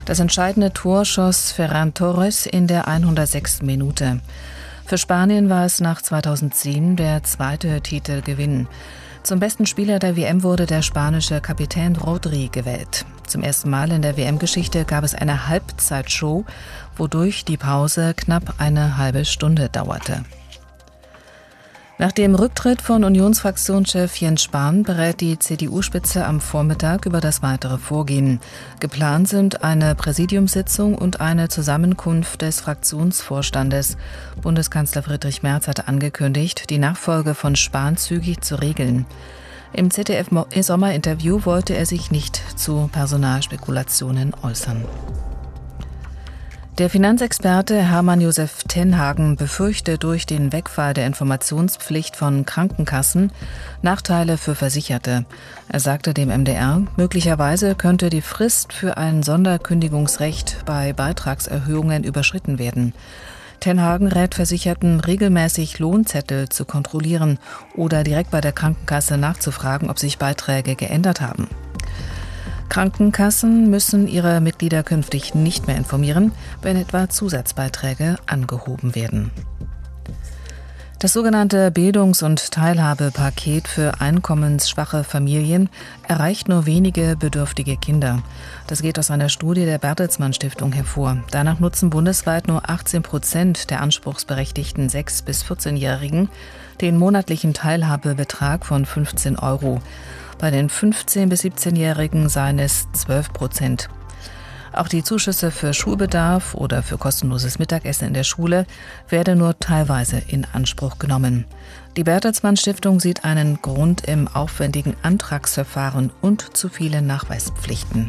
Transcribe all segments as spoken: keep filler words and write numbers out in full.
Das entscheidende Tor schoss Ferran Torres in der hundertsechsten Minute. Für Spanien war es nach zweitausendzehn der zweite Titelgewinn. Zum besten Spieler der W M wurde der spanische Kapitän Rodri gewählt. Zum ersten Mal in der W M-Geschichte gab es eine Halbzeitshow, wodurch die Pause knapp eine halbe Stunde dauerte. Nach dem Rücktritt von Unionsfraktionschef Jens Spahn berät die C D U-Spitze am Vormittag über das weitere Vorgehen. Geplant sind eine Präsidiumssitzung und eine Zusammenkunft des Fraktionsvorstandes. Bundeskanzler Friedrich Merz hatte angekündigt, die Nachfolge von Spahn zügig zu regeln. Im Z D F-Sommerinterview wollte er sich nicht zu Personalspekulationen äußern. Der Finanzexperte Hermann Josef Tenhagen befürchtet durch den Wegfall der Informationspflicht von Krankenkassen Nachteile für Versicherte. Er sagte dem M D R, möglicherweise könnte die Frist für ein Sonderkündigungsrecht bei Beitragserhöhungen überschritten werden. Tenhagen rät Versicherten, regelmäßig Lohnzettel zu kontrollieren oder direkt bei der Krankenkasse nachzufragen, ob sich Beiträge geändert haben. Krankenkassen müssen ihre Mitglieder künftig nicht mehr informieren, wenn etwa Zusatzbeiträge angehoben werden. Das sogenannte Bildungs- und Teilhabepaket für einkommensschwache Familien erreicht nur wenige bedürftige Kinder. Das geht aus einer Studie der Bertelsmann Stiftung hervor. Danach nutzen bundesweit nur achtzehn Prozent der anspruchsberechtigten sechs- bis vierzehnjährigen den monatlichen Teilhabebetrag von fünfzehn Euro. Bei den fünfzehn- bis siebzehnjährigen seien es zwölf Prozent. Auch die Zuschüsse für Schulbedarf oder für kostenloses Mittagessen in der Schule werden nur teilweise in Anspruch genommen. Die Bertelsmann Stiftung sieht einen Grund im aufwendigen Antragsverfahren und zu viele Nachweispflichten.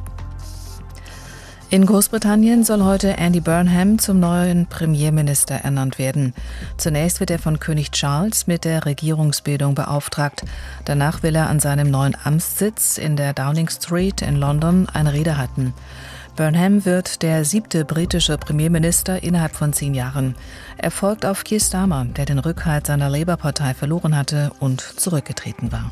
In Großbritannien soll heute Andy Burnham zum neuen Premierminister ernannt werden. Zunächst wird er von König Charles mit der Regierungsbildung beauftragt. Danach will er an seinem neuen Amtssitz in der Downing Street in London eine Rede halten. Burnham wird der siebte britische Premierminister innerhalb von zehn Jahren. Er folgt auf Keir Starmer, der den Rückhalt seiner Labour-Partei verloren hatte und zurückgetreten war.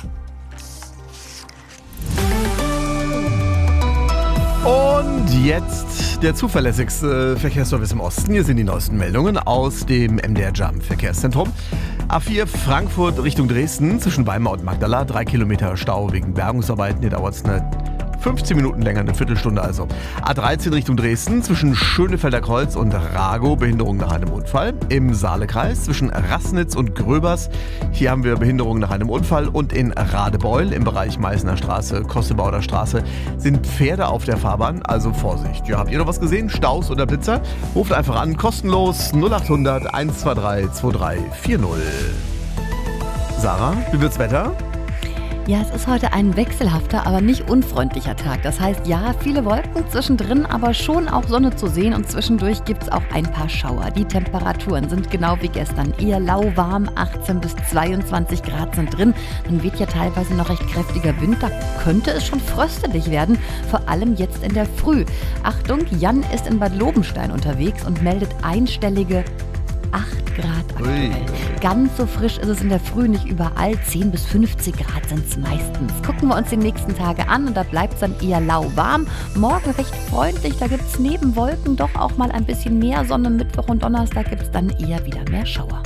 Und jetzt der zuverlässigste Verkehrsservice im Osten. Hier sind die neuesten Meldungen aus dem M D R Jam Verkehrszentrum. A vier Frankfurt Richtung Dresden zwischen Weimar und Magdala. Drei Kilometer Stau wegen Bergungsarbeiten. Hier dauert es eine fünfzehn Minuten länger, eine Viertelstunde also. A dreizehn Richtung Dresden zwischen Schönefelder Kreuz und Ragow. Behinderung nach einem Unfall. Im Saalekreis zwischen Rassnitz und Gröbers. Hier haben wir Behinderung nach einem Unfall. Und in Radebeul im Bereich Meißner Straße, Kossebauder Straße sind Pferde auf der Fahrbahn. Also Vorsicht. Ja, habt ihr noch was gesehen? Staus oder Blitzer? Ruft einfach an. Kostenlos null acht hundert eins zwei drei zwei drei vier null. Sarah, wie wird's Wetter? Ja, es ist heute ein wechselhafter, aber nicht unfreundlicher Tag. Das heißt, ja, viele Wolken zwischendrin, aber schon auch Sonne zu sehen und zwischendurch gibt es auch ein paar Schauer. Die Temperaturen sind genau wie gestern eher lauwarm, achtzehn bis zweiundzwanzig Grad sind drin. Dann weht ja teilweise noch recht kräftiger Wind, da könnte es schon fröstelig werden, vor allem jetzt in der Früh. Achtung, Jan ist in Bad Lobenstein unterwegs und meldet einstellige acht Grad aktuell. Ui. Ganz so frisch ist es in der Früh nicht überall. zehn bis fünfzehn Grad sind es meistens. Gucken wir uns die nächsten Tage an und da bleibt es dann eher lauwarm. Morgen recht freundlich, da gibt es neben Wolken doch auch mal ein bisschen mehr Sonne. Mittwoch und Donnerstag gibt es dann eher wieder mehr Schauer.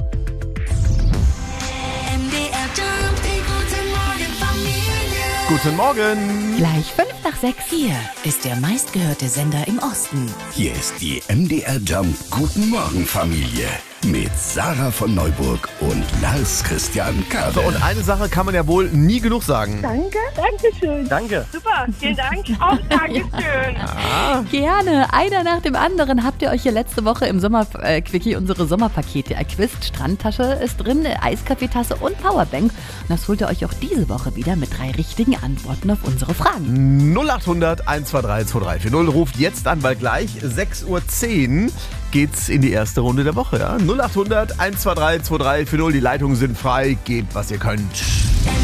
Guten Morgen! Gleich fünf nach sechs. Hier ist der meistgehörte Sender im Osten. Hier ist die M D R Jam Guten Morgen Familie mit Sarah von Neuburg und Lars Christian Kabel. So, und eine Sache kann man ja wohl nie genug sagen. Danke, danke schön. Danke. Super, vielen Dank. Auch Dankeschön. Ah. Gerne. Einer nach dem anderen habt ihr euch hier letzte Woche im Sommerquickie unsere Sommerpakete erquizt. Strandtasche ist drin, Eiskaffeetasse und Powerbank. Und das holt ihr euch auch diese Woche wieder mit drei richtigen Antworten auf unsere Fragen. null acht hundert eins zwei drei zwei drei vier null. Ruft jetzt an, weil gleich sechs Uhr zehn geht's in die erste Runde der Woche. Ja? null acht hundert eins zwei drei zwei drei vier null. Die Leitungen sind frei. Gebt, was ihr könnt.